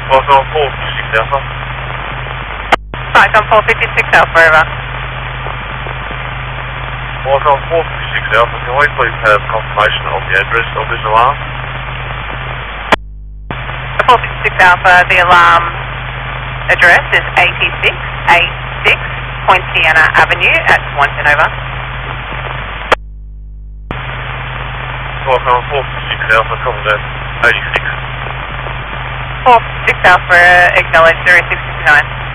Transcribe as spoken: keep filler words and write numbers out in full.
Welcome on four fifty-six Alpha. Back on four fifty-six Alpha, over. Welcome on four fifty-six Alpha. Can we please have confirmation of the address of this alarm? four fifty-six Alpha, the alarm address is eighty-six eighty-six Poinciana Avenue at Swanton, over. Welcome on four fifty-six Alpha, copy that. eighty-six. four fifty-six Alpha, acknowledge zero six nine.